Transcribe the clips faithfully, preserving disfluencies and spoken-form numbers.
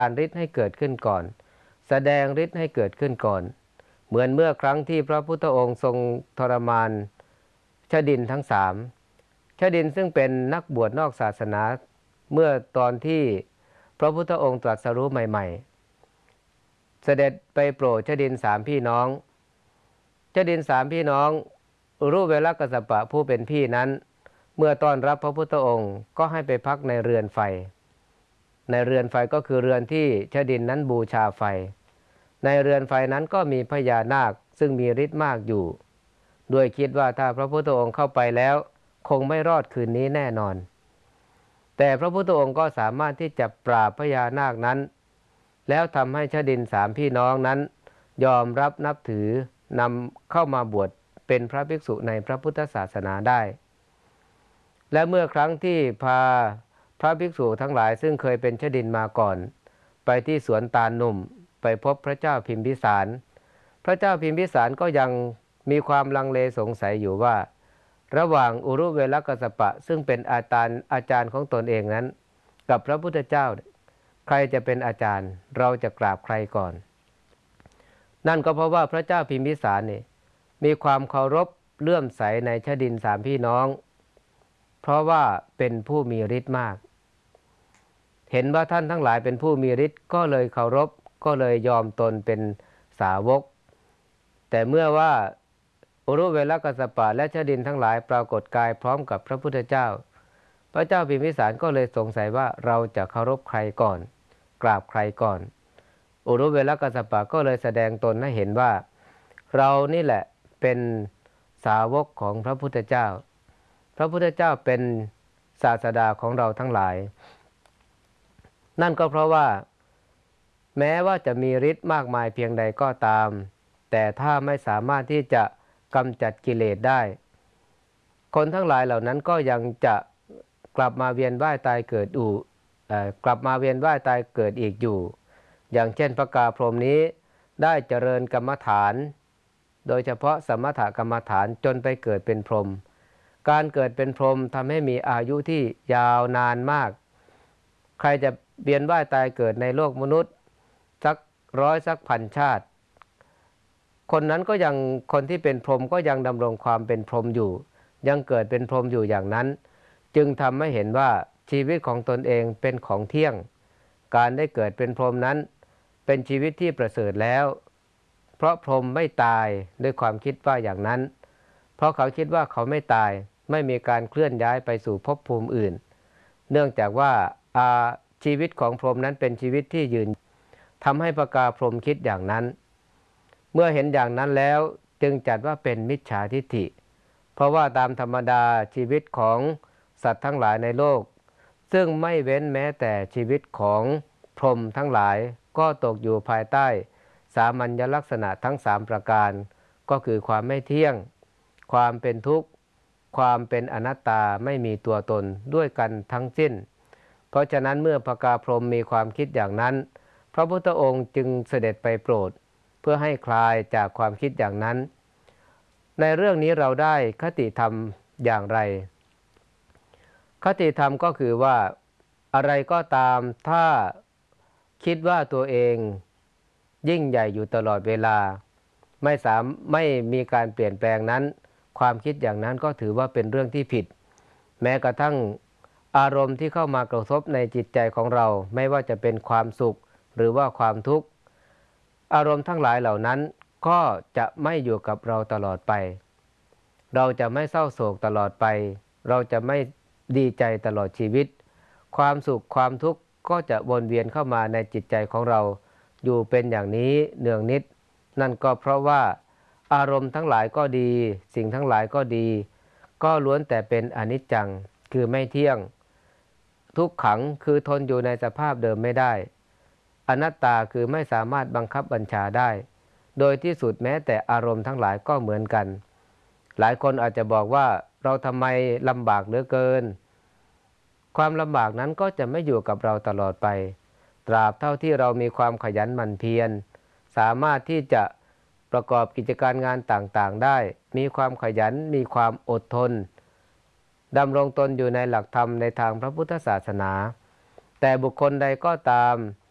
การฤทธิ์ให้เกิดขึ้นก่อนแสดงฤทธิ์ให้เกิดขึ้นก่อนเหมือนเมื่อครั้งที่พระพุทธองค์ทรงทรมานชดินทั้งสามชดินซึ่งเป็นนักบวชนอกศาสนาเมื่อตอนที่พระพุทธองค์ตรัสรู้ใหม่ๆเสด็จไปโปรดชดินสามพี่น้องชดินสามพี่น้องอุรุเวลกัสสปะผู้เป็นพี่นั้นเมื่อต้อนรับพระพุทธองค์ก็ให้ไปพักในเรือนไฟในเรือนไฟก็คือเรือนที่ชดินนั้นบูชาไฟในเรือนไฟนั้นก็มีพญานาคซึ่งมีฤทธิ์มากอยู่ด้วยคิดว่าถ้าพระพุทธองค์เข้าไปแล้วคงไม่รอดคืนนี้แน่นอนแต่พระพุทธองค์ก็สามารถที่จะปราบพญานาคนั้นแล้วทำให้ชดินสามพี่น้องนั้นยอมรับนับถือนำเข้ามาบวชเป็นพระภิกษุในพระพุทธศาสนาได้และเมื่อครั้งที่พาพระภิกษุทั้งหลายซึ่งเคยเป็นชดินมาก่อนไปที่สวนตาลหนุ่มไปพบพระเจ้าพิมพิสารพระเจ้าพิมพิสารก็ยังมีความลังเลสงสัยอยู่ว่าระหว่างอุรุเวลกัสสปะซึ่งเป็นอาจารย์อาจารย์ของตนเองนั้นกับพระพุทธเจ้าใครจะเป็นอาจารย์เราจะกราบใครก่อนนั่นก็เพราะว่าพระเจ้าพิมพิสารนี่มีความเคารพเลื่อมใสในชดินสามพี่น้องเพราะว่าเป็นผู้มีฤทธิ์มากเห็นว่าท่านทั้งหลายเป็นผู้มีฤทธิ์ก็เลยเคารพก็เลยยอมตนเป็นสาวกแต่เมื่อว่าอุรุเวลกัสสปะและชดินทั้งหลายปรากฏกายพร้อมกับพระพุทธเจ้าพระเจ้าพิมพิสารก็เลยสงสัยว่าเราจะเคารพใครก่อนกราบใครก่อนอุรุเวลกัสสปะก็เลยแสดงตนให้เห็นว่าเรานี่แหละเป็นสาวกของพระพุทธเจ้าพระพุทธเจ้าเป็นศาสดาของเราทั้งหลายนั่นก็เพราะว่าแม้ว่าจะมีฤทธิ์มากมายเพียงใดก็ตามแต่ถ้าไม่สามารถที่จะกำจัดกิเลสได้คนทั้งหลายเหล่านั้นก็ยังจะกลับมาเวียนว่ายตายเกิดอยู่กลับมาเวียนว่ายตายเกิดอีกอยู่อย่างเช่นพระกาพรหมนี้ได้เจริญกรรมฐานโดยเฉพาะสมถกรรมฐานจนไปเกิดเป็นพรหมการเกิดเป็นพรหมทำให้มีอายุที่ยาวนานมากใครจะเวียนว่ายตายเกิดในโลกมนุษย์สักร้อยสักพันชาติคนนั้นก็ยังคนที่เป็นพรหมก็ยังดำรงความเป็นพรหมอยู่ยังเกิดเป็นพรหมอยู่อย่างนั้นจึงทำให้เห็นว่าชีวิตของตนเองเป็นของเที่ยงการได้เกิดเป็นพรหมนั้นเป็นชีวิตที่ประเสริฐแล้วเพราะพรหมไม่ตายด้วยความคิดว่าอย่างนั้นเพราะเขาคิดว่าเขาไม่ตายไม่มีการเคลื่อนย้ายไปสู่ภพภูมิอื่นเนื่องจากว่าชีวิตของพรหมนั้นเป็นชีวิตที่ยืนทำให้พระกาพรหมคิดอย่างนั้นเมื่อเห็นอย่างนั้นแล้วจึงจัดว่าเป็นมิจฉาทิฏฐิเพราะว่าตามธรรมดาชีวิตของสัตว์ทั้งหลายในโลกซึ่งไม่เว้นแม้แต่ชีวิตของพรหมทั้งหลายก็ตกอยู่ภายใต้สามัญลักษณะทั้งสามประการก็คือความไม่เที่ยงความเป็นทุกข์ความเป็นอนัตตาไม่มีตัวตนด้วยกันทั้งสิ้นเพราะฉะนั้นเมื่อพระกาพรหมมีความคิดอย่างนั้นพระพุทธองค์จึงเสด็จไปโปรดเพื่อให้คลายจากความคิดอย่างนั้นในเรื่องนี้เราได้คติธรรมอย่างไรคติธรรมก็คือว่าอะไรก็ตามถ้าคิดว่าตัวเองยิ่งใหญ่อยู่ตลอดเวลาไม่สามไม่มีการเปลี่ยนแปลงนั้นความคิดอย่างนั้นก็ถือว่าเป็นเรื่องที่ผิดแม้กระทั่งอารมณ์ที่เข้ามากระทบในจิตใจของเราไม่ว่าจะเป็นความสุขหรือว่าความทุกข์อารมณ์ทั้งหลายเหล่านั้นก็จะไม่อยู่กับเราตลอดไปเราจะไม่เศร้าโศกตลอดไปเราจะไม่ดีใจตลอดชีวิตความสุขความทุกข์ก็จะวนเวียนเข้ามาในจิตใจของเราอยู่เป็นอย่างนี้เนืองนิดนั่นก็เพราะว่าอารมณ์ทั้งหลายก็ดีสิ่งทั้งหลายก็ดีก็ล้วนแต่เป็นอนิจจังคือไม่เที่ยงทุกขังคือทนอยู่ในสภาพเดิมไม่ได้อนัตตาคือไม่สามารถบังคับบัญชาได้โดยที่สุดแม้แต่อารมณ์ทั้งหลายก็เหมือนกันหลายคนอาจจะบอกว่าเราทำไมลำบากเหลือเกินความลำบากนั้นก็จะไม่อยู่กับเราตลอดไปตราบเท่าที่เรามีความขยันหมั่นเพียรสามารถที่จะประกอบกิจการงานต่างๆได้มีความขยันมีความอดทนดำรงตนอยู่ในหลักธรรมในทางพระพุทธศาสนาแต่บุคคลใดก็ตาม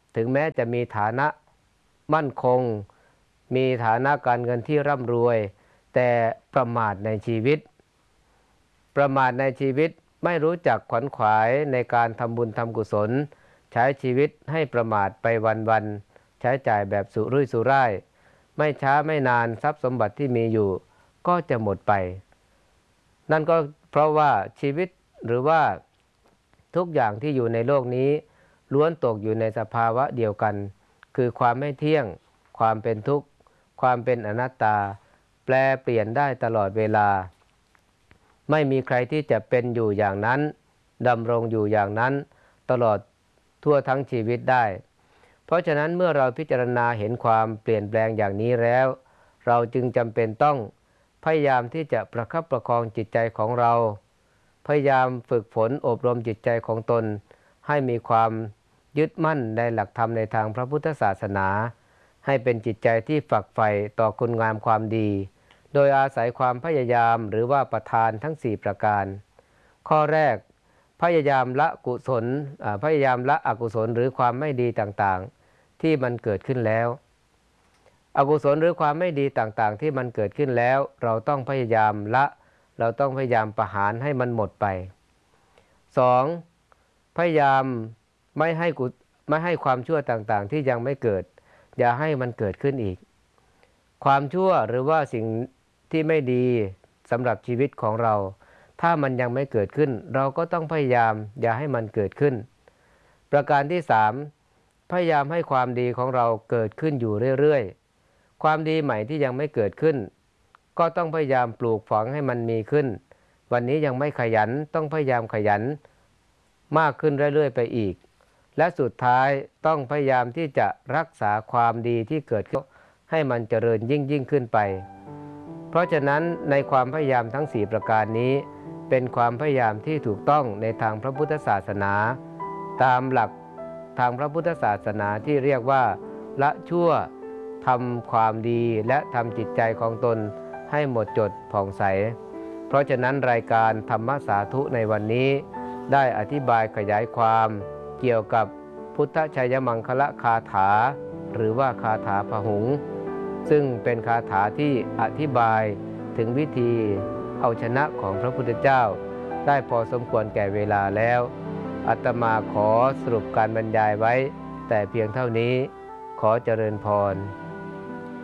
ถึงแม้จะมีฐานะมั่นคงมีฐานะการเงินที่ร่ำรวยแต่ประมาทในชีวิตประมาทในชีวิตไม่รู้จักขวนขวายในการทำบุญทำกุศลใช้ชีวิตให้ประมาทไปวันๆใช้จ่ายแบบสุรุ่ยสุร่ายไม่ช้าไม่นานทรัพย์สมบัติที่มีอยู่ก็จะหมดไปนั่นก็เพราะว่าชีวิตหรือว่าทุกอย่างที่อยู่ในโลกนี้ล้วนตกอยู่ในสภาวะเดียวกันคือความไม่เที่ยงความเป็นทุกข์ความเป็นอนัตตาแปลเปลี่ยนได้ตลอดเวลาไม่มีใครที่จะเป็นอยู่อย่างนั้นดำรงอยู่อย่างนั้นตลอดทั่วทั้งชีวิตได้เพราะฉะนั้นเมื่อเราพิจารณาเห็นความเปลี่ยนแปลงอย่างนี้แล้วเราจึงจำเป็นต้องพยายามที่จะประคับประคองจิตใจของเราพยายามฝึกฝนอบรมจิตใจของตนให้มีความยึดมั่นในหลักธรรมในทางพระพุทธศาสนาให้เป็นจิตใจที่ฝักใฝ่ต่อคุณงามความดีโดยอาศัยความพยายามหรือว่าประทานทั้งสี่ประการข้อแรกพยายามละกุศลพยายามละอกุศลหรือความไม่ดีต่างๆที่มันเกิดขึ้นแล้วอกุศลหรือความไม่ดีต่างๆที่มันเกิดขึ้นแล้วเราต้องพยายามละเราต้องพยายามประหารให้มันหมดไปสองพยายามไม่ให้กุไม่ให้ความชั่วต่างๆที่ยังไม่เกิดอย่าให้มันเกิดขึ้นอีกความชั่วหรือว่าสิ่งที่ไม่ดีสำหรับชีวิตของเราถ้ามันยังไม่เกิดขึ้นเราก็ต้องพยายามอย่าให้มันเกิดขึ้นประการที่สามพยายามให้ความดีของเราเกิดขึ้นอยู่เรื่อยๆความดีใหม่ที่ยังไม่เกิดขึ้นก็ต้องพยายามปลูกฝังให้มันมีขึ้นวันนี้ยังไม่ขยันต้องพยายามขยันมากขึ้นเรื่อยๆไปอีกและสุดท้ายต้องพยายามที่จะรักษาความดีที่เกิดขึ้นให้มันเจริญยิ่งยิ่งขึ้นไปเพราะฉะนั้นในความพยายามทั้งสี่ประการนี้เป็นความพยายามที่ถูกต้องในทางพระพุทธศาสนาตามหลักทางพระพุทธศาสนาที่เรียกว่าละชั่วทำความดีและทำจิตใจของตนให้หมดจดผ่องใสเพราะฉะนั้นรายการธรรมสาธุในวันนี้ได้อธิบายขยายความเกี่ยวกับพุทธชัยมังคละคาถาหรือว่าคาถาพหุงซึ่งเป็นคาถาที่อธิบายถึงวิธีเอาชนะของพระพุทธเจ้าได้พอสมควรแก่เวลาแล้วอาตมาขอสรุปการบรรยายไว้แต่เพียงเท่านี้ขอเจริญพร